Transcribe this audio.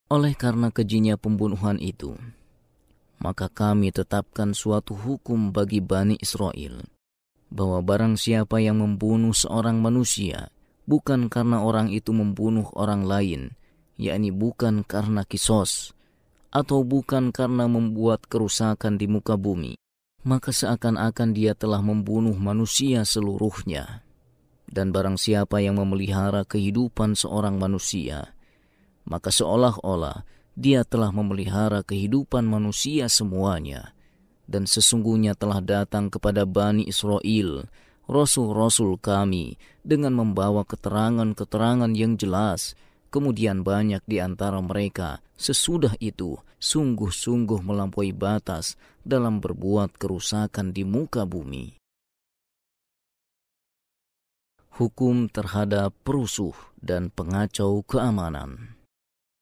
Oleh karena kejinya pembunuhan itu, maka kami tetapkan suatu hukum bagi Bani Israel, bahwa barang siapa yang membunuh seorang manusia, bukan karena orang itu membunuh orang lain, yakni bukan karena kisos, atau bukan karena membuat kerusakan di muka bumi, maka seakan-akan dia telah membunuh manusia seluruhnya. Dan barang siapa yang memelihara kehidupan seorang manusia, maka seolah-olah dia telah memelihara kehidupan manusia semuanya. Dan sesungguhnya telah datang kepada Bani Israel rasul-rasul kami dengan membawa keterangan-keterangan yang jelas. Kemudian banyak di antara mereka sesudah itu sungguh-sungguh melampaui batas dalam berbuat kerusakan di muka bumi. Hukum terhadap perusuh dan pengacau keamanan.